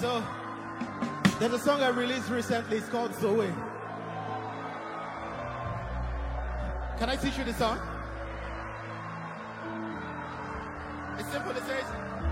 So, there's a song I released recently. It's called Zoe. Can I teach you the song? It's simple. It says,